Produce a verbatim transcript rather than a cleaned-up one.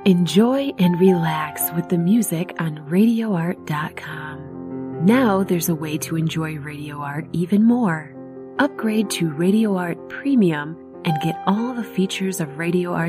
Enjoy and relax with the music on radio art dot com. Now there's a way to enjoy Radio Art even more. Upgrade to Radio Art Premium and get all the features of Radio Art